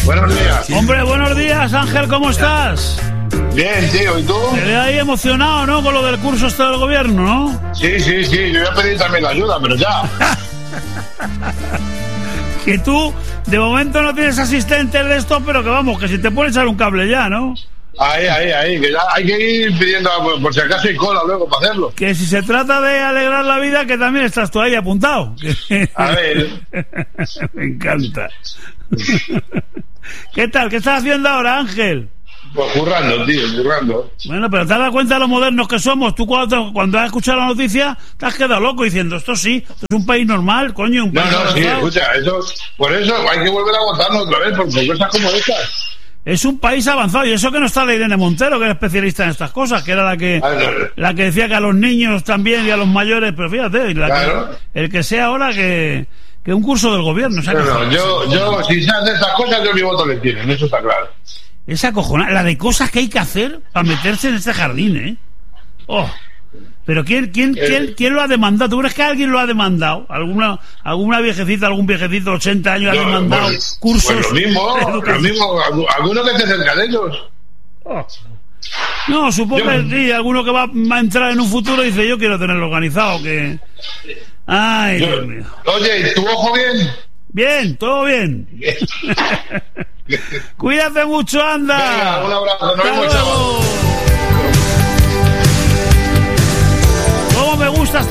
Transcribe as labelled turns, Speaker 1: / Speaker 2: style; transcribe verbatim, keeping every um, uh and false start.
Speaker 1: Buenos días.
Speaker 2: Hombre, buenos días, Ángel, ¿cómo estás?
Speaker 1: Bien, tío, ¿y tú?
Speaker 2: Te ve ahí emocionado, ¿no? Con lo del curso este del gobierno, ¿no?
Speaker 1: Sí, sí, sí, yo voy a pedir también la ayuda, pero ya.
Speaker 2: Que tú, de momento, no tienes asistentes de esto, pero que vamos, que si te puedes echar un cable ya, ¿no?
Speaker 1: Ahí, ahí, ahí, que ya hay que ir pidiendo, por, por si acaso hay cola luego para hacerlo.
Speaker 2: Que si se trata de alegrar la vida, que también estás tú ahí apuntado.
Speaker 1: A ver.
Speaker 2: Me encanta. ¿Qué tal? ¿Qué estás haciendo ahora, Ángel?
Speaker 1: Pues currando, tío, currando.
Speaker 2: Bueno, pero te has dado cuenta de lo modernos que somos. Tú cuando, cuando has escuchado la noticia te has quedado loco diciendo, esto sí, esto es un país normal, coño, un
Speaker 1: No,
Speaker 2: país
Speaker 1: no, sí,
Speaker 2: avanzado.
Speaker 1: escucha, eso, por eso hay que volver a votarnos otra vez, por cosas como estas.
Speaker 2: Es un país avanzado, y eso que no está la Irene Montero, que era especialista en estas cosas, que era la que
Speaker 1: Ah, no.
Speaker 2: la que decía que a los niños también y a los mayores, pero fíjate, la
Speaker 1: Claro.
Speaker 2: que, el que sea ahora que, que un curso del gobierno.
Speaker 1: No, no, yo, yo, si se hacen estas cosas, yo mi voto le tienen, eso está claro.
Speaker 2: Es acojonante, la de cosas que hay que hacer para meterse en este jardín, ¿eh? Oh. Pero ¿quién, quién,
Speaker 1: Eh.
Speaker 2: quién, quién lo ha demandado? ¿Tú crees que alguien lo ha demandado? ¿Alguna, alguna viejecita, algún viejecito de ochenta años
Speaker 1: No,
Speaker 2: ha demandado
Speaker 1: pues,
Speaker 2: cursos?
Speaker 1: Pues lo mismo,
Speaker 2: de
Speaker 1: lo
Speaker 2: educación?
Speaker 1: mismo, alguno que esté cerca de ellos.
Speaker 2: Oh. No, supongo
Speaker 1: Yo-
Speaker 2: que sí, alguno que va, va a entrar en un futuro y dice, yo quiero tenerlo organizado, que... Ay,
Speaker 1: Yo-
Speaker 2: Dios mío.
Speaker 1: Oye, ¿tu ojo bien?
Speaker 2: Bien, todo bien. Cuídate mucho, anda.
Speaker 1: Venga, un abrazo, nos
Speaker 2: Hasta
Speaker 1: vemos,
Speaker 2: luego.
Speaker 1: chaval.
Speaker 2: ¿Cómo me gusta